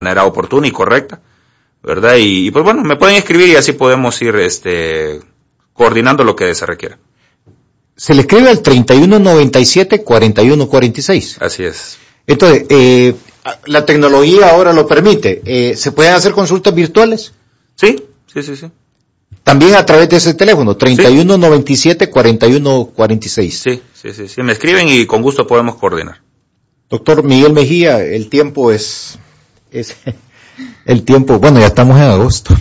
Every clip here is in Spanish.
manera oportuna y correcta, ¿verdad? Y pues bueno, me pueden escribir y así podemos ir coordinando lo que se requiera. Se le escribe al 3197-4146. Así es. Entonces, la tecnología ahora lo permite. ¿Se pueden hacer consultas virtuales? Sí. También a través de ese teléfono, 3197-4146. Sí, me escriben y con gusto podemos coordinar. Doctor Miguel Mejía, el tiempo es el tiempo, bueno, ya estamos en agosto.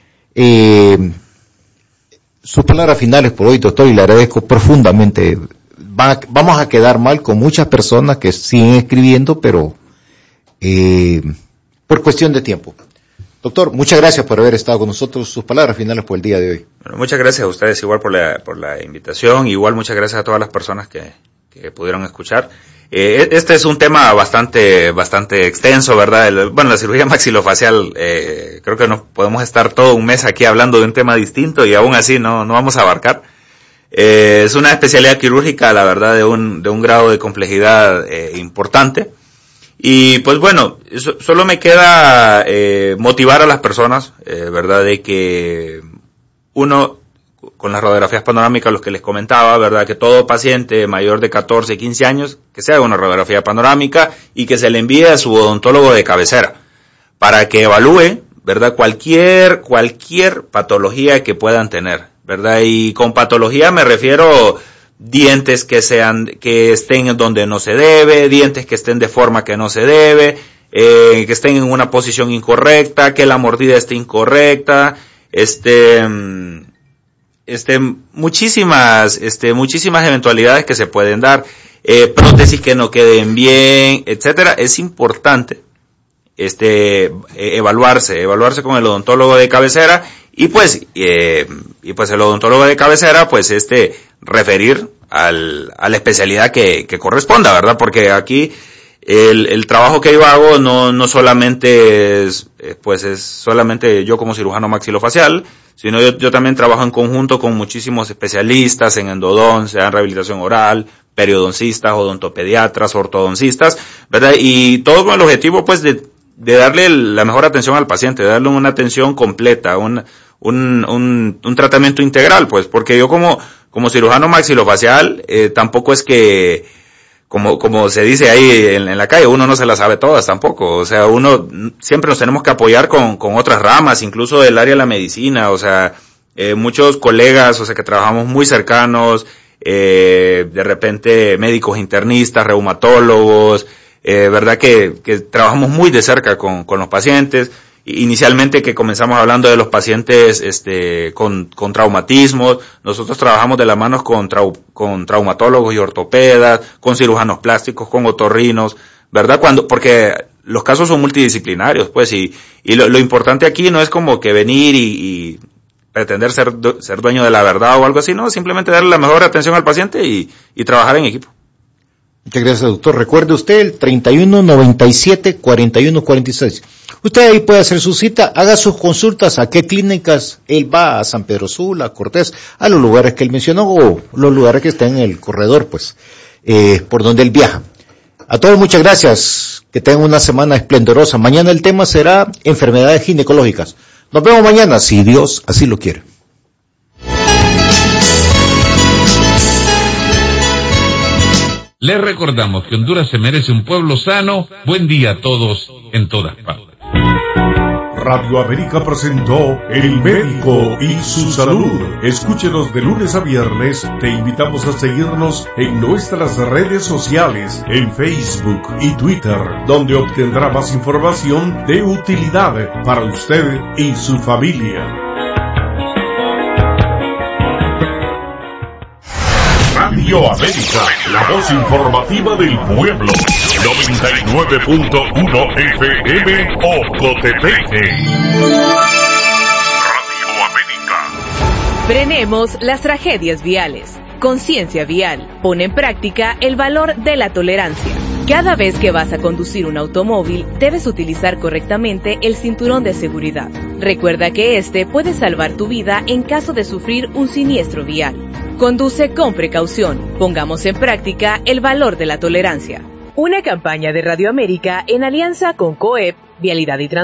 Sus palabras finales por hoy, doctor, y le agradezco profundamente. Vamos a quedar mal con muchas personas que siguen escribiendo, pero por cuestión de tiempo. Doctor, muchas gracias por haber estado con nosotros. Sus palabras finales por el día de hoy. Bueno, muchas gracias a ustedes igual por la invitación, igual muchas gracias a todas las personas que pudieron escuchar. Este es un tema bastante extenso, ¿verdad? La cirugía maxilofacial, creo que no podemos estar todo un mes aquí hablando de un tema distinto y aún así no vamos a abarcar. Es una especialidad quirúrgica, la verdad, de un grado de complejidad importante. Y pues bueno, solo me queda motivar a las personas, ¿verdad? De que uno, con las radiografías panorámicas, los que les comentaba, ¿verdad? Que todo paciente mayor de 14, 15 años, que se haga una radiografía panorámica y que se le envíe a su odontólogo de cabecera para que evalúe, ¿verdad? Cualquier patología que puedan tener, ¿verdad? Y con patología me refiero dientes que estén donde no se debe, dientes que estén de forma que no se debe, que estén en una posición incorrecta, que la mordida esté incorrecta, muchísimas eventualidades que se pueden dar, prótesis que no queden bien, etcétera. Es importante evaluarse con el odontólogo de cabecera y pues el odontólogo de cabecera pues referir a la especialidad que corresponda, ¿verdad? Porque aquí el trabajo que yo hago no solamente es solamente yo como cirujano maxilofacial, sino yo también trabajo en conjunto con muchísimos especialistas en endodoncia, en rehabilitación oral, periodoncistas, odontopediatras, ortodoncistas, ¿verdad? Y todo con el objetivo pues de darle la mejor atención al paciente, de darle una atención completa, un tratamiento integral, pues, porque yo como cirujano maxilofacial, tampoco es que, como se dice ahí en la calle, uno no se las sabe todas tampoco, o sea, uno siempre nos tenemos que apoyar con otras ramas, incluso del área de la medicina, o sea, muchos colegas, o sea, que trabajamos muy cercanos, de repente médicos internistas, reumatólogos, verdad que trabajamos muy de cerca con los pacientes. Inicialmente que comenzamos hablando de los pacientes con traumatismos, nosotros trabajamos de la mano con traumatólogos y ortopedas, con cirujanos plásticos, con otorrinos, ¿verdad? Porque los casos son multidisciplinarios, pues, y lo importante aquí no es como que venir y pretender ser dueño de la verdad o algo así, no, simplemente darle la mejor atención al paciente y trabajar en equipo. Muchas gracias, doctor. Recuerde usted el 3197-4146. Usted ahí puede hacer su cita, haga sus consultas, a qué clínicas él va, a San Pedro Sula, a Cortés, a los lugares que él mencionó o los lugares que están en el corredor, pues, por donde él viaja. A todos muchas gracias, que tengan una semana esplendorosa. Mañana el tema será enfermedades ginecológicas. Nos vemos mañana, si Dios así lo quiere. Les recordamos que Honduras se merece un pueblo sano. Buen día a todos en todas partes. Radio América presentó El Médico y su Salud. Escúchenos de lunes a viernes. Te invitamos a seguirnos en nuestras redes sociales, en Facebook y Twitter, donde obtendrá más información de utilidad para usted y su familia. Radio América, la voz informativa del pueblo. 99.1 FM Ocotepeque. Radio América. Frenemos las tragedias viales. Conciencia vial. Pone en práctica el valor de la tolerancia. Cada vez que vas a conducir un automóvil, debes utilizar correctamente el cinturón de seguridad. Recuerda que este puede salvar tu vida en caso de sufrir un siniestro vial. Conduce con precaución. Pongamos en práctica el valor de la tolerancia. Una campaña de Radio América en alianza con COEP Vialidad y